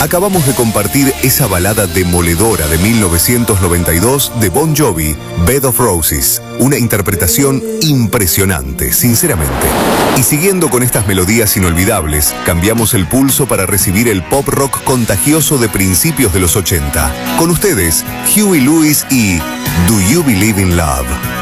Acabamos de compartir esa balada demoledora de 1992 de Bon Jovi, Bed of Roses. Una interpretación impresionante, sinceramente. Y siguiendo con estas melodías inolvidables, cambiamos el pulso para recibir el pop rock contagioso de principios de los 80. Con ustedes, Huey Lewis y Do You Believe in Love?